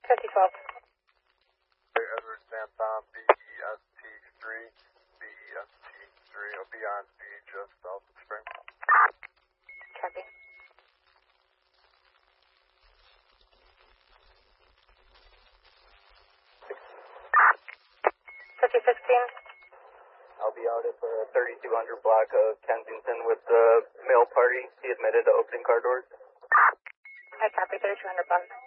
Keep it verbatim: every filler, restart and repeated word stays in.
fifty twelve. Edward Santon, B E S T three, B E S T three, will be on V just south of Spring. Copy. fifty sixteen. I'll be out at the thirty-two hundred block of Kensington with the mail party. He admitted to opening car doors. I copy thirty-two hundred block.